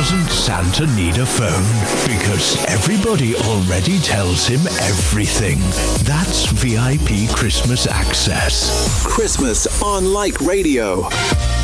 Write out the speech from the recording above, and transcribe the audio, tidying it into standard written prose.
doesn't Santa need a phone? Because everybody already tells him everything. That's VIP Christmas access. Christmas on Like Radio.